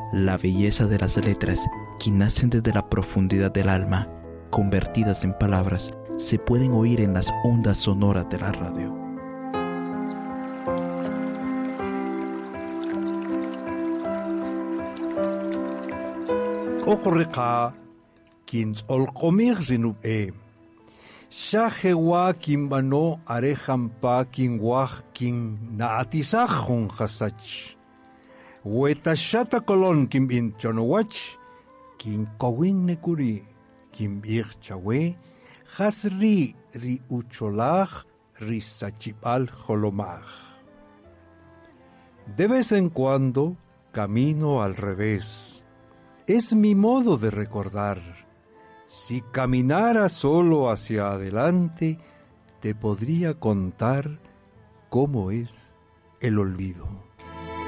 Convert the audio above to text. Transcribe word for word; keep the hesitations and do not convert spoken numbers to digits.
La belleza de las letras que nacen desde la profundidad del alma, convertidas en palabras, se pueden oír en las ondas sonoras de la radio. Okoreka kins olkomir rinube. Shahewa kimbano arejampa kinwah kin naatisahon hasach. Wetashata kolon kim in chonowach kin kowin nekuri kim ir chawe hasri ri ucholach ri sachipal holomach. De vez en cuando camino al revés. Es mi modo de recordar. Si caminara solo hacia adelante, te podría contar cómo es el olvido.